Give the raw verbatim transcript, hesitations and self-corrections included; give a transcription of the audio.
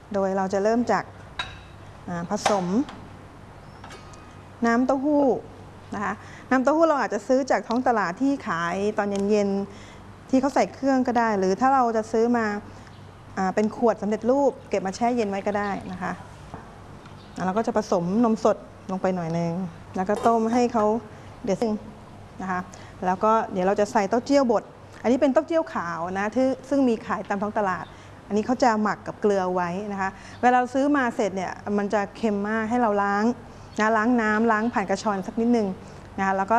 โดยเราจะเริ่มจากผสมน้ำเต้าหู้นะคะน้ำเต้าหู้เราอาจจะซื้อจากท้องตลาดที่ขายตอนเย็นๆที่เขาใส่เครื่องก็ได้หรือถ้าเราจะซื้อมาเป็นขวดสำเร็จรูปเก็บมาแช่เย็นไว้ก็ได้นะคะเราก็จะผสมนมสดลงไปหน่อยนึงแล้วก็ต้มให้เขาเดือดซึ่งนะคะแล้วก็เดี๋ยวเราจะใส่เต้าเจี้ยวบดอันนี้เป็นเต้าเจี้ยวขาวนะที่ซึ่งมีขายตามท้องตลาดอันนี้เขาจะหมักกับเกลือไว้นะคะเวลาเราซื้อมาเสร็จเนี่ยมันจะเค็มมากให้เราล้างนะล้างน้ำล้างผ่านกระชอนสักนิดนึงนะคะแล้วก็